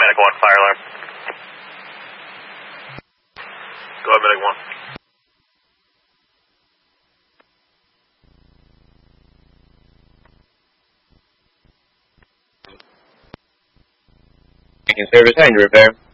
Medic 1, fire alarm. Go ahead, Medic 1. Taking service, how can you repair?